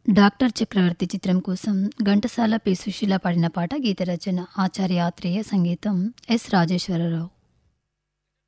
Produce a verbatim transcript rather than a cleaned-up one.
Doctor చక్రవర్తి చిత్రం కోసం Ghantasala P Susheela పాడిన పాట. గీత రచన ఆచార్య ఆత్రేయ, సంగీతం ఎస్ రాజేశ్వరరావు.